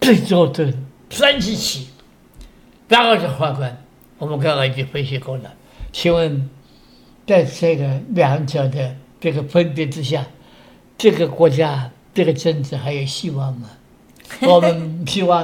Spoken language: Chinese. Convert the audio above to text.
最终的三级起，8个法官，我们刚刚已经分析过了。请问，在这个两者的这个分别之下，这个国家这个政治还有希望吗？我们希望。